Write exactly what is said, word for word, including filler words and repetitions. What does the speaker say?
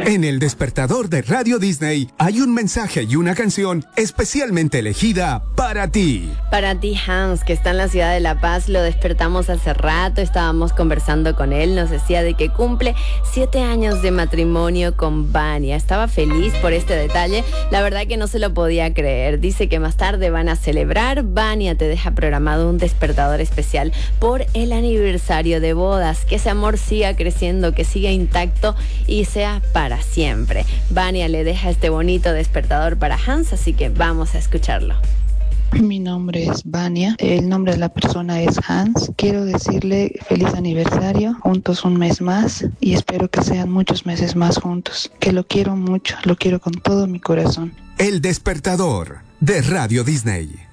En el despertador de Radio Disney hay un mensaje y una canción especialmente elegida para ti. Para ti, Hans, que está en la ciudad de La Paz, lo despertamos hace rato, estábamos conversando con él, nos decía de que cumple siete años de matrimonio con Vania. Estaba feliz por este detalle, la verdad que no se lo podía creer. Dice que más tarde van a celebrar. Vania te deja programado un despertador especial por el aniversario de bodas. Que ese amor siga creciendo, que siga intacto y sea para siempre. Vania le deja este bonito despertador para Hans, así que vamos a escucharlo. Mi nombre es Vania, el nombre de la persona es Hans. Quiero decirle feliz aniversario, juntos un mes más y espero que sean muchos meses más juntos. Que lo quiero mucho, lo quiero con todo mi corazón. El despertador de Radio Disney.